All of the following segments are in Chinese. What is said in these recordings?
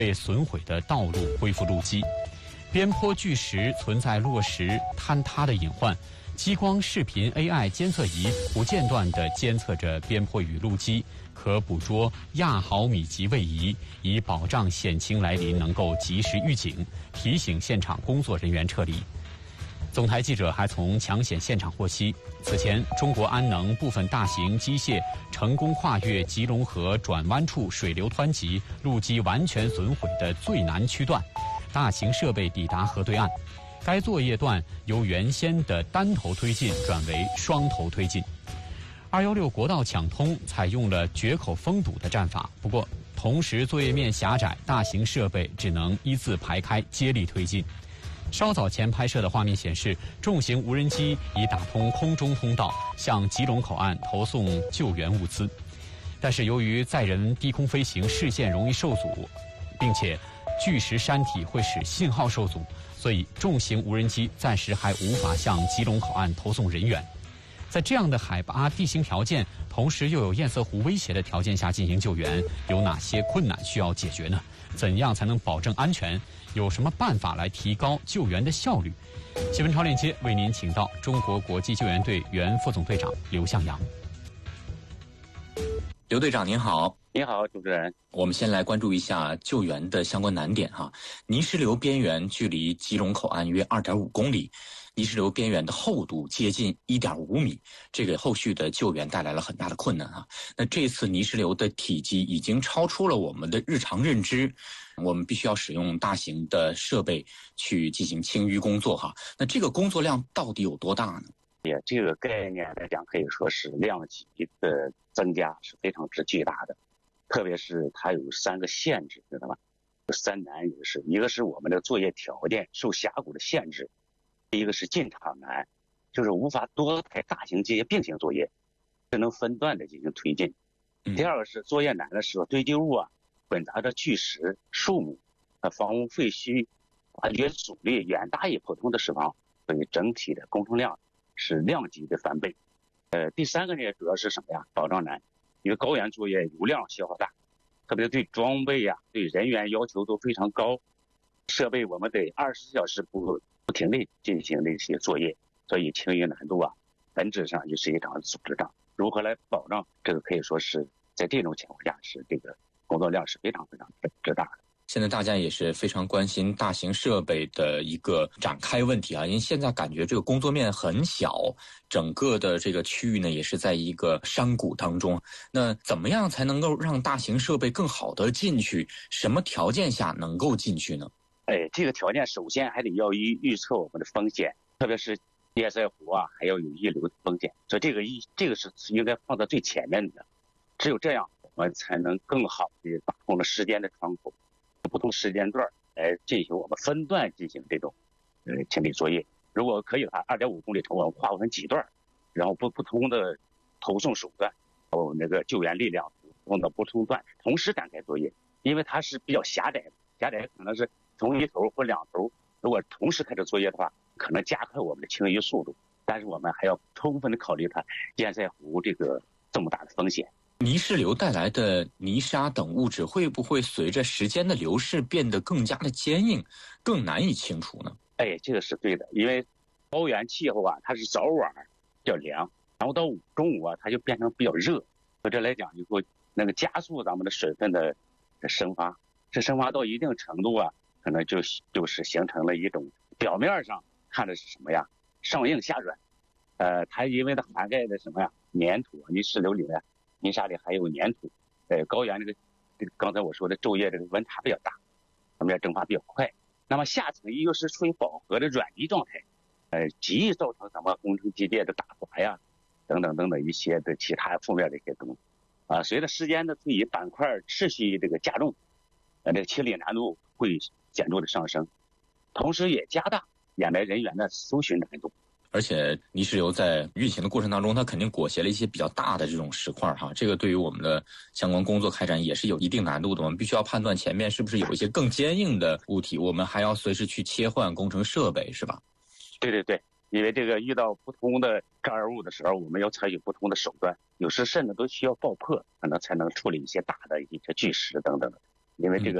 被损毁的道路恢复路基。边坡巨石存在落石坍塌的隐患，激光视频 AI 监测仪不间断地监测着边坡与路基，可捕捉亚毫米级位移，以保障险情来临能够及时预警，提醒现场工作人员撤离。总台记者还从抢险现场获悉，此前中国安能部分大型机械成功跨越吉隆河转弯处水流湍急、路基完全损毁的最难区段，大型设备抵达河对岸。该作业段由原先的单头推进转为双头推进。216国道抢通采用了决口封堵的战法，不过同时作业面狭窄，大型设备只能依次排开接力推进。稍早前拍摄的画面显示，重型无人机已打通空中通道，向吉隆口岸投送救援物资。但是由于载人低空飞行视线容易受阻，并且巨石山体会使信号受阻，所以重型无人机暂时还无法向吉隆口岸投送人员。在这样的海拔地形条件，同时又有堰塞湖威胁的条件下进行救援，有哪些困难需要解决呢？怎样才能保证安全？有什么办法来提高救援的效率？新闻超链接为您请到中国国际救援队原副总队长刘向阳。 刘队长您好。 您好，主持人。 我们先来关注一下救援的相关难点哈。泥石流边缘距离吉隆口岸约 2.5 公里，泥石流边缘的厚度接近 1.5 米，这给后续的救援带来了很大的困难哈。那这次泥石流的体积已经超出了我们的日常认知，我们必须要使用大型的设备去进行清淤工作哈。那这个工作量到底有多大呢？ 这个概念来讲，可以说是量级的增加是非常之巨大的。特别是它有3个限制，知道吧？有3难，一个是我们的作业条件受峡谷的限制，第一个是进场难，就是无法多台大型机械并行作业，只能分段的进行推进。第二个是作业难的时候，堆积物混杂着巨石、树木、房屋废墟，化学阻力远大于普通的石房，所以整体的工程量是量级的翻倍。第3个呢，主要是什么呀？保障难。因为高原作业油量消耗大，特别对装备对人员要求都非常高，设备我们得24小时不停地进行这些作业，所以清淤难度本质上就是一场组织战。如何来保障这个，可以说是在这种情况下是这个工作量是非常非常之大的。 现在大家也是非常关心大型设备的一个展开问题因为现在感觉这个工作面很小，整个的这个区域呢也是在一个山谷当中。那怎么样才能够让大型设备更好的进去？什么条件下能够进去呢？ 这个条件首先还得要预测我们的风险，特别是堰塞湖还要有溢流的风险，所以这个是应该放在最前面的。只有这样，我们才能更好的把控了时间的窗口。不同时间段来进行我们分段进行这种清理作业。如果可以的话，2.5公里我们划分几段，然后不同的投送手段，那个救援力量用到不同段，同时展开作业。因为它是比较狭窄的，可能是从一头或2头，如果同时开始作业的话，可能加快我们的清淤速度。但是我们还要充分的考虑它堰塞湖这么大的风险。 泥石流带来的泥沙等物质会不会随着时间的流逝变得更加的坚硬，更难以清除呢？ 这个是对的，因为高原气候它是早晚比较凉，然后到中午它就变成比较热，所以这来讲就会那个加速咱们的水分的蒸发，这蒸发到一定程度可能就是形成了一种表面上看的是什么呀？上硬下软，它因为它涵盖的什么呀？粘土，泥石流里面。泥沙里还有粘土，高原这个刚才我说的昼夜这个温差比较大，表面蒸发比较快。那么下层又是处于饱和的软泥状态，极易造成咱们工程机械的打滑等等一些的其他负面的一些东西随着时间的推移，板块持续这个加重，这个清理难度会显著的上升，同时也加大掩埋人员的搜寻难度。 而且泥石流在运行的过程当中，它肯定裹挟了一些比较大的这种石块这个对于我们的相关工作开展也是有一定难度的。我们必须要判断前面是不是有一些更坚硬的物体，我们还要随时去切换工程设备，是吧？ 对，因为这个遇到不同的障碍物的时候，我们要采取不同的手段，有时甚至都需要爆破，可能才能处理一些大的一些巨石等等的。因为这个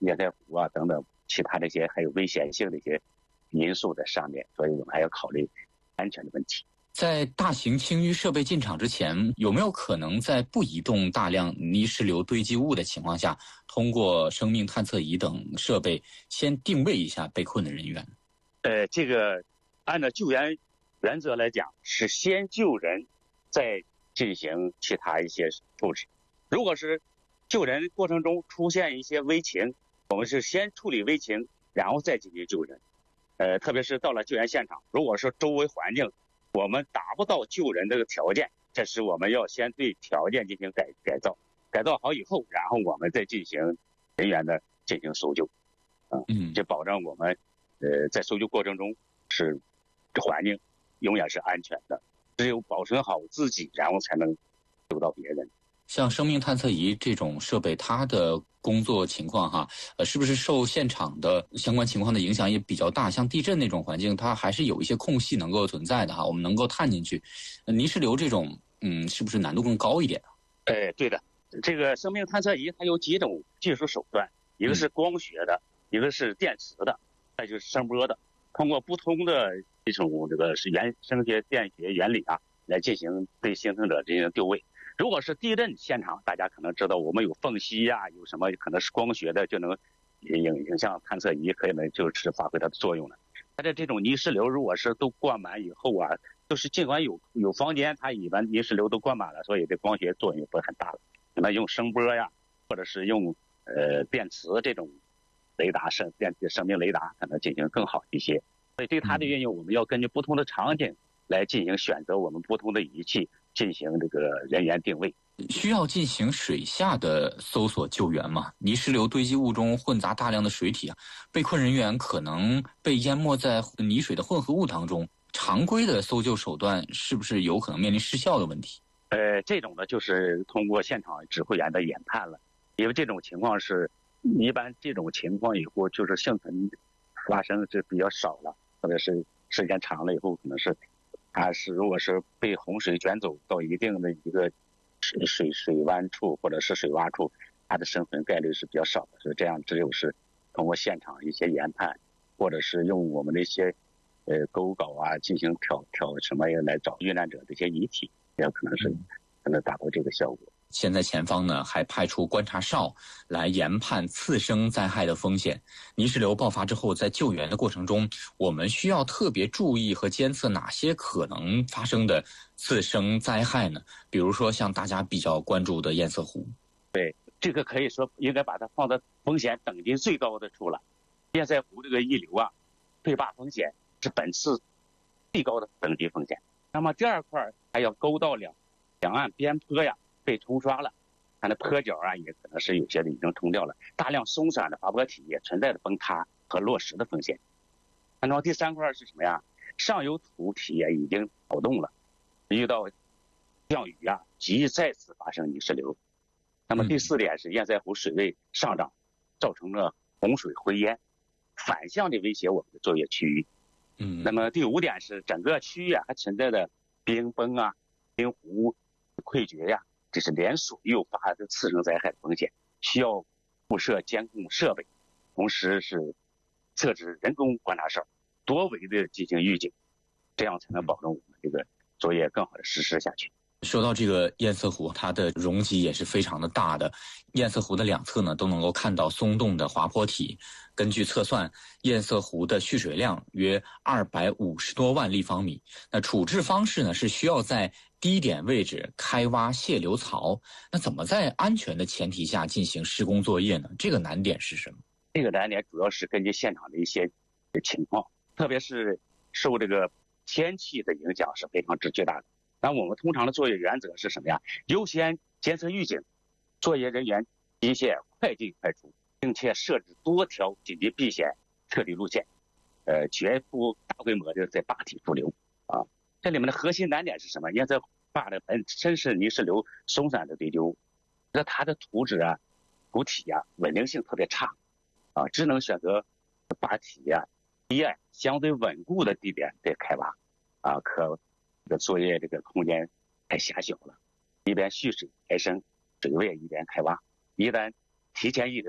叶塞湖啊等等其他这些还有危险性的一些因素在上面，所以我们还要考虑安全的问题。 在大型清淤设备进场之前，有没有可能在不移动大量泥石流堆积物的情况下，通过生命探测仪等设备先定位一下被困的人员？ 这个按照救援原则来讲，是先救人，再进行其他一些处置。如果是救人过程中出现一些危情，我们是先处理危情，然后再进行救人。特别是到了救援现场，如果说周围环境我们达不到救人的条件，这时我们要先对条件进行改造，改造好以后，然后我们再进行人员的进行搜救，就保证我们在搜救过程中是环境永远是安全的，只有保存好自己，然后才能救到别人。 像生命探测仪这种设备，它的工作情况是不是受现场的相关情况的影响也比较大？像地震那种环境，它还是有一些空隙能够存在的我们能够探进去。泥石流这种，是不是难度更高一点？ 对的，这个生命探测仪它有几种技术手段，一个是光学的，一个是电磁的，再就是声波的，通过不同的这种这个是声学电学原理来进行对幸存者进行定位。如果是地震现场，大家可能知道我们有缝隙有什么可能是光学的就能影像探测仪可能就是发挥它的作用了。它的这种泥石流如果是都灌满以后就是尽管有房间，它一般泥石流都灌满了，所以这光学作用不是很大了。可能用声波或者是用电磁这种雷达生命雷达可能进行更好一些。所以对它的运用，我们要根据不同的场景来进行选择我们不同的仪器进行这个人员定位。 需要进行水下的搜索救援吗？泥石流堆积物中混杂大量的水体被困人员可能被淹没在泥水的混合物当中，常规的搜救手段是不是有可能面临失效的问题？ 这种呢就是通过现场指挥员的研判了，因为这种情况是一般这种情况以后就是幸存发生是比较少了，特别是时间长了以后，可能是它是如果是被洪水卷走到一定的一个水湾处或者是水洼处，它的生存概率是比较少的。所以这样只有是通过现场一些研判，或者是用我们的一些勾稿进行挑什么来找遇难者这些遗体，也可能达到这个效果。 现在前方呢还派出观察哨来研判次生灾害的风险。泥石流爆发之后，在救援的过程中，我们需要特别注意和监测哪些可能发生的次生灾害呢？比如说像大家比较关注的堰塞湖。 对，这个可以说应该把它放在风险等级最高的处了。堰塞湖这个溢流对坝风险是本次最高的等级风险。那么第二块还要沟道两岸边坡被冲刷了，它的坡脚也可能是有些的已经冲掉了，大量松散的滑坡体也存在着崩塌和落石的风险。然后第三块是什么上游土体也已经扰动了，遇到降雨极易再次发生泥石流。那么第四点是堰塞湖水位上涨，造成了洪水回淹，反向的威胁我们的作业区域。那么第五点是整个区域还存在着冰崩冰湖溃决这是连锁诱发的次生灾害的风险，需要布设监控设备，同时是设置人工观察哨，多维的进行预警，这样才能保证我们这个作业更好的实施下去。 说到这个堰塞湖，它的容积也是非常的大的。堰塞湖的两侧呢都能够看到松动的滑坡体。根据测算，堰塞湖的蓄水量约250多万立方米。那处置方式呢是需要在低点位置开挖泄流槽。那怎么在安全的前提下进行施工作业呢？这个难点是什么？ 这个难点主要是根据现场的一些情况，特别是受这个天气的影响是非常之巨大的。那我们通常的作业原则是什么优先监测预警，作业人员一线快进快出，并且设置多条紧急避险撤离路线，绝不大规模的在坝体驻留这里面的核心难点是什么？堰塞坝的本身是泥石流松散的堆积物，那它的土质土体稳定性特别差只能选择坝体低岸相对稳固的地点在开挖可这个作业这个空间太狭小了，一边蓄水抬升，水位一边开挖，一旦提前溢流，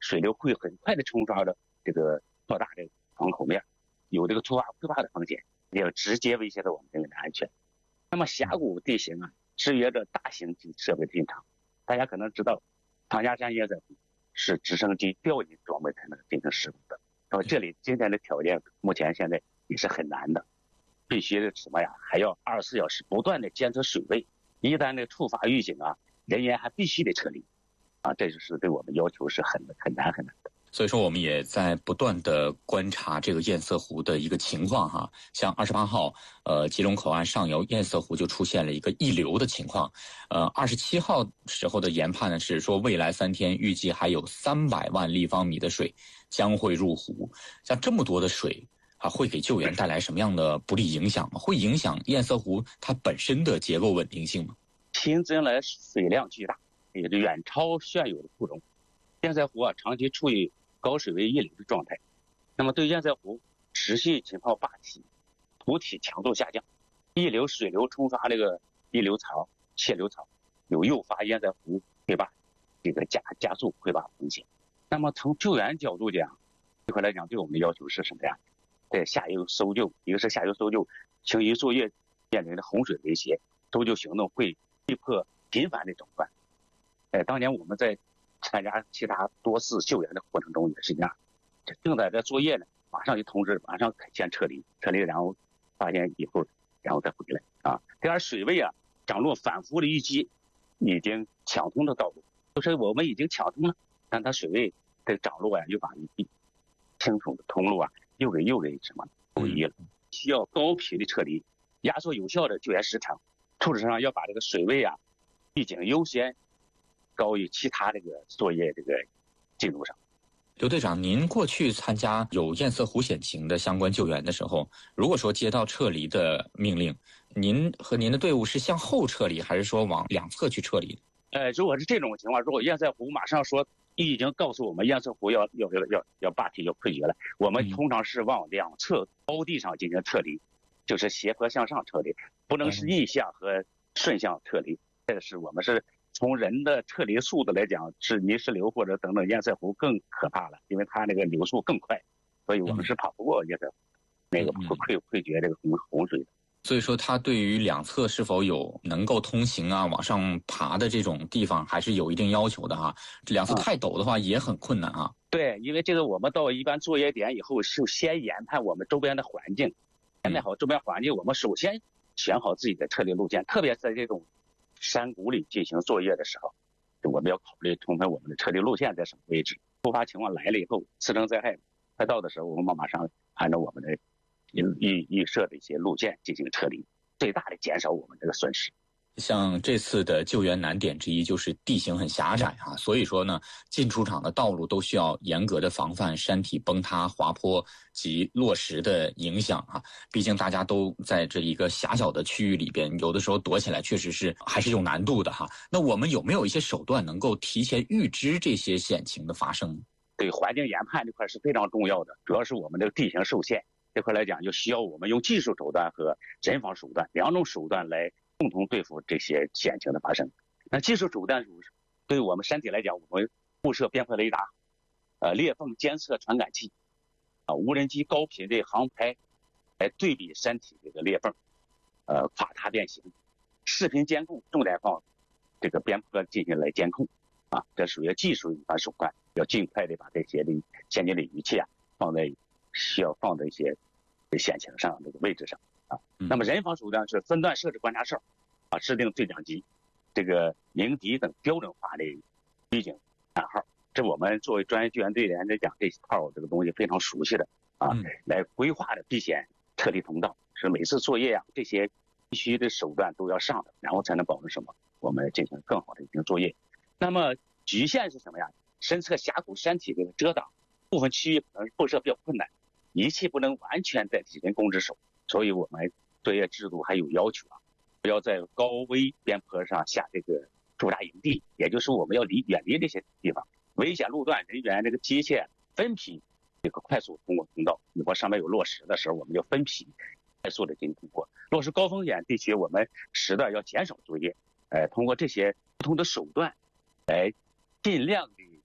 水流会很快的冲刷的这个扩大的窗口面，有这个突发溃坝的风险，也直接威胁到我们人员的安全。那么峡谷地形啊，制约着大型机设备的进场。大家可能知道，唐家山堰塞湖是直升机吊引装备才能进行施工的。这里今天的条件，目前现在也是很难的，必须的什么呀？还要24小时不断的监测水位，一旦的触发预警啊，人员还必须得撤离，啊，这就是对我们要求是很难的。 所以说，我们也在不断的观察这个堰塞湖的一个情况哈。像28号，吉隆口岸上游堰塞湖就出现了一个溢流的情况。27号时候的研判呢是说，未来3天预计还有300万立方米的水将会入湖。像这么多的水啊，会给救援带来什么样的不利影响吗？会影响堰塞湖它本身的结构稳定性吗？ 新增来水量巨大，也就远超现有的库容。堰塞湖啊，长期处于高水位溢流的状态，那么对堰塞湖持续浸泡坝体土体强度下降，溢流水流冲刷这个溢流槽、泄流槽，有诱发堰塞湖溃坝这个加速溃坝风险。那么从救援角度讲，这块来讲，对我们的要求是什么呀？在下游搜救，一个是下游搜救，清淤作业面临的洪水威胁，搜救行动会被迫频繁的中断。当年我们在参加其他多次救援的过程中也是一样，正在这作业呢，马上就通知，马上先撤离，然后发现以后，然后再回来啊。第二，水位啊涨落反复的淤积，已经抢通的道路，就是我们已经抢通了，但它水位的涨落啊又把清楚的通路啊又给什么不一了，需要高频的撤离，压缩有效的救援时长。处置上要把这个水位啊预警优先高于其他这个作业这个进度上。 刘队长，您过去参加有堰塞湖险情的相关救援的时候，如果说接到撤离的命令，您和您的队伍是向后撤离，还是说往两侧去撤离？ 如果是这种情况，如果堰塞湖马上说已经告诉我们堰塞湖要坝体要溃决了，我们通常是往两侧高地上进行撤离，就是斜坡向上撤离，不能是逆向和顺向撤离。这是我们是从人的撤离速度来讲，是泥石流或者等等堰塞湖更可怕了，因为它那个流速更快，所以我们是跑不过堰塞湖那个溃决这个洪水的。 所以说，它对于两侧是否有能够通行啊、往上爬的这种地方，还是有一定要求的哈。两侧太陡的话也很困难啊。 对，因为这个我们到一般作业点以后，就先研判我们周边的环境，研判好周边环境，我们首先选好自己的撤离路线，特别在这种山谷里进行作业的时候，我们要考虑充分我们的撤离路线在什么位置。突发情况来了以后，次生灾害快到的时候，我们马上按照我们的预设的一些路线进行撤离，最大的减少我们这个损失。 像这次的救援难点之一就是地形很狭窄啊，所以说呢，进出场的道路都需要严格的防范山体崩塌、滑坡及落石的影响啊。毕竟大家都在这一个狭小的区域里边，有的时候躲起来确实是还是有难度的哈。那我们有没有一些手段能够提前预知这些险情的发生？ 对环境研判这块是非常重要的，主要是我们的地形受限这块来讲，就需要我们用技术手段和人防手段两种手段来共同对付这些险情的发生。那技术手段对于我们山体来讲，我们布设边坡雷达、裂缝监测传感器、无人机高频的航拍来对比山体这个裂缝、垮塌变形，视频监控重点放这个边坡进行来监控啊，这属于技术与手段，要尽快的把这些的先进的仪器啊需要放在一些险情上这个位置上啊。那么人防手段是分段设置观察哨啊，制定对讲机、这个鸣笛等标准化的预警暗号。这我们作为专业救援队员来讲，这套这个东西非常熟悉的啊，来规划的避险撤离通道，是每次作业啊这些必须的手段都要上的，然后才能保证什么？我们进行更好的进行作业。那么局限是什么呀？深测峡谷山体这个遮挡部分区域可能布设比较困难，仪器不能完全代替人工之手，所以我们作业制度还有要求啊，不要在高危边坡上下这个驻扎营地，也就是我们要远离这些地方，危险路段人员这个机械分批这个快速通过通道。如果上面有落石的时候，我们就分批快速的进行通过。落石高风险地区，我们时段要减少作业，通过这些不同的手段来尽量的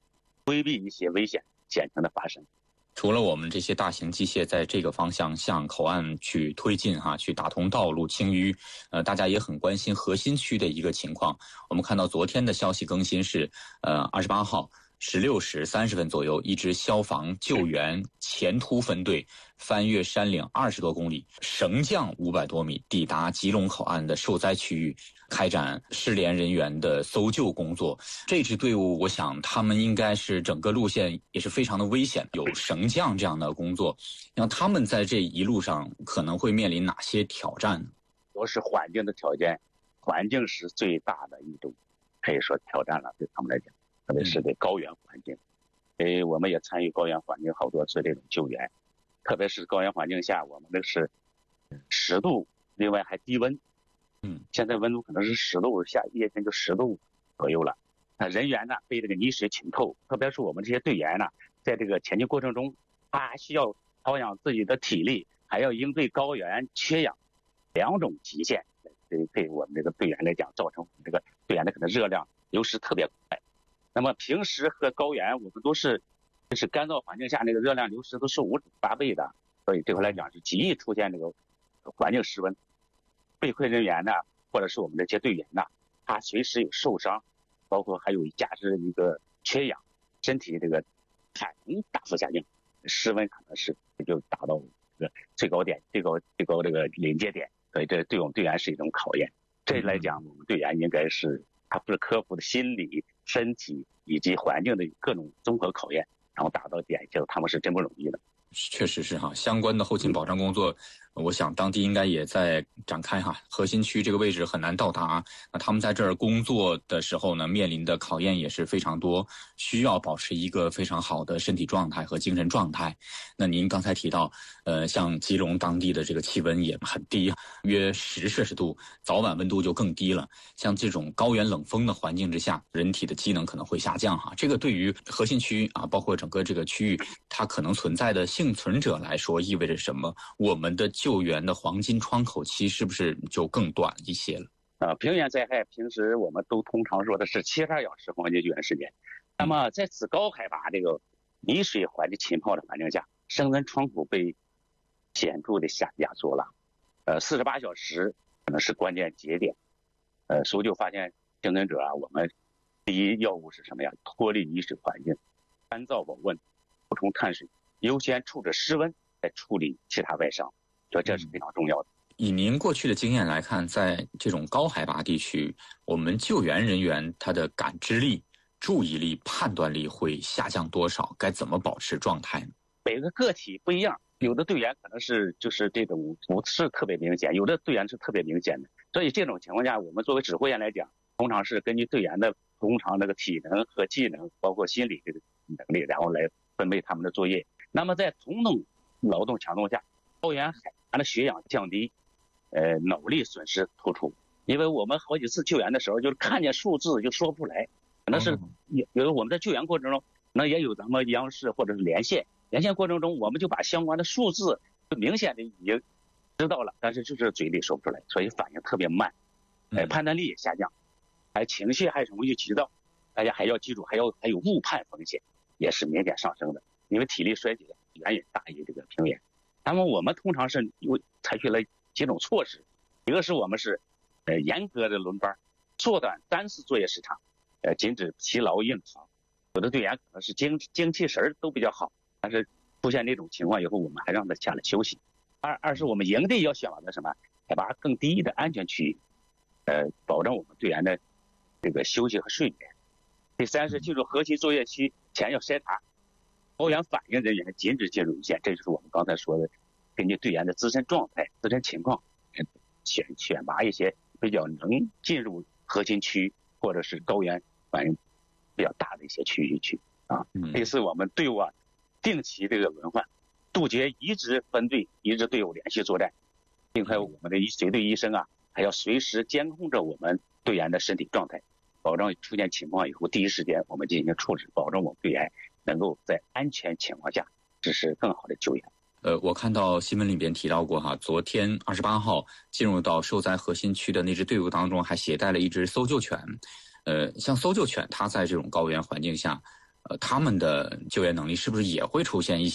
规避一些危险险情的发生。 除了我们这些大型机械在这个方向向口岸去推进去打通道路清淤，大家也很关心核心区的一个情况。我们看到昨天的消息更新是，28号16时30分左右，一支消防救援前突分队翻越山岭20多公里，绳降500多米，抵达吉隆口岸的受灾区域，开展失联人员的搜救工作。这支队伍，我想他们应该是整个路线也是非常的危险，有绳降这样的工作。那他们在这一路上可能会面临哪些挑战呢？ 都是环境的条件，环境是最大的一种，可以说挑战了，对他们来讲。特别是对高原环境，我们也参与高原环境好多次这种救援，特别是高原环境下，我们这是10度，另外还低温，现在温度可能是10度，夜间就10度左右了。人员呢被这个泥水浸透，特别是我们这些队员呢，在这个前进过程中，他还需要保养自己的体力，还要应对高原缺氧2种极限，对我们这个队员来讲，造成我们这个队员的可能热量流失特别快。那么平时和高原我们都是就是干燥环境下那个热量流失都是5、8倍的，所以这块来讲是极易出现这个环境失温。被困人员呢，或者是我们这些队员呢，他随时有受伤，包括还有加之一个缺氧，身体这个产能大幅下降，失温可能是就达到这个最高点、最高这个临界点，所以这对我们队员是一种考验。这来讲，我们队员应该是他不是克服的心理、身体以及环境的各种综合考验，然后达到点，就他们是真不容易的。 确实是相关的后勤保障工作，我想当地应该也在展开核心区这个位置很难到达，那他们在这儿工作的时候呢，面临的考验也是非常多，需要保持一个非常好的身体状态和精神状态。那您刚才提到，像吉隆当地的这个气温也很低，约10摄氏度，早晚温度就更低了。像这种高原冷风的环境之下，人体的机能可能会下降这个对于核心区包括整个这个区域，它可能存在的幸存者来说意味着什么？我们的救援的黄金窗口期是不是就更短一些了？ 平原灾害平时我们都通常说的是72小时黄金救援时间，那么在此高海拔这个泥水环境浸泡的环境下，生存窗口被显著的压缩了，48小时可能是关键节点。搜救发现幸存者我们第一要务是什么呀？脱离泥水环境，干燥保温，补充碳水，优先处置失温，再处理其他外伤，所以这是非常重要的。 以您过去的经验来看，在这种高海拔地区，我们救援人员他的感知力、注意力、判断力会下降多少？该怎么保持状态呢？ 每个个体不一样，有的队员可能是就是这种不是特别明显，有的队员是特别明显的。所以这种情况下，我们作为指挥员来讲，通常是根据队员的通常那个体能和技能，包括心理这个能力，然后来分配他们的作业。那么在同等劳动强度下，高原海拔的血氧降低，脑力损失突出。因为我们好几次救援的时候，就是看见数字就说不出来，可能是有的我们在救援过程中，那也有咱们央视或者是连线过程中，我们就把相关的数字就明显的已经知道了，但是就是嘴里说不出来，所以反应特别慢，判断力也下降，情绪还容易急躁，大家还要记住，还有误判风险也是明显上升的，因为体力衰竭远远大于这个平原。那么我们通常是采取了几种措施，一个是我们是严格的轮班，缩短单次作业时长，禁止疲劳硬扛。有的队员可能是精气神都比较好，但是出现这种情况以后，我们还让他下来休息。二是我们营地要选择什么海拔更低的安全区域，保证我们队员的这个休息和睡眠。第三是进入核心作业期前要筛查，高原反应人员禁止进入一线，这就是我们刚才说的，根据队员的自身状态、自身情况，选拔一些比较能进入核心区或者是高原反应比较大的一些区域去第四，我们队伍定期这个轮换，杜绝移植分队、移植队伍连续作战，并且我们的随队医生还要随时监控着我们队员的身体状态，保证出现情况以后第一时间我们进行处置，保证我们队员能够在安全情况下实施更好的救援。 我看到新闻里边提到过昨天28号进入到受灾核心区的那支队伍当中，还携带了一只搜救犬。像搜救犬，它在这种高原环境下， 他们的救援能力是不是也会出现一